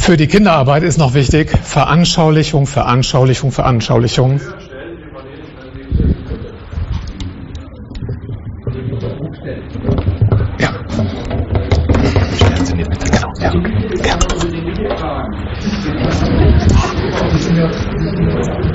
Für die Kinderarbeit ist noch wichtig, Veranschaulichung, Veranschaulichung, Veranschaulichung. Ja. Stellen Sie mir bitte, genau. Ja.